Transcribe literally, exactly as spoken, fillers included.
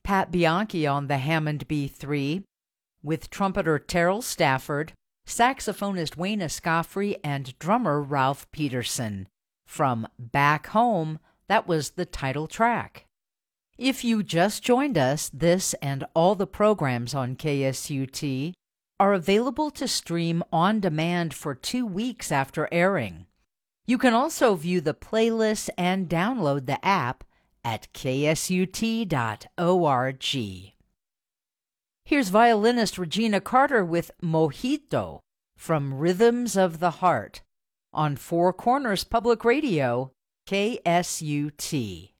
Pat Bianchi on the Hammond B three, with trumpeter Terrell Stafford, saxophonist Wayne Escoffery, and drummer Ralph Peterson. From Back Home, that was the title track. If you just joined us, this and all the programs on K S U T are available to stream on demand for two weeks after airing. You can also view the playlists and download the app at k s u t dot org. Here's violinist Regina Carter with Mojito from Rhythms of the Heart on Four Corners Public Radio, K S U T.